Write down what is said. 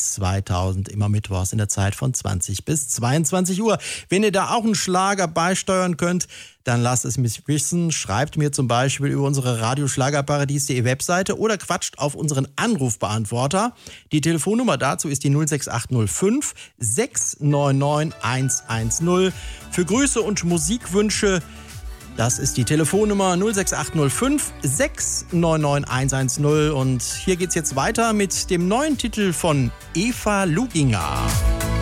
2000, immer mittwochs in der Zeit von 20 bis 22 Uhr. Wenn ihr da auch einen Schlager beisteuern könnt, dann lasst es mich wissen. Schreibt mir zum Beispiel über unsere radioschlagerparadies.de Webseite oder quatscht auf unseren Anrufbeantworter. Die Telefonnummer dazu ist die 06805 699 110. Für Grüße und Musikwünsche, das ist die Telefonnummer 06805 699 110. Und hier geht's jetzt weiter mit dem neuen Titel von Eva Luginger.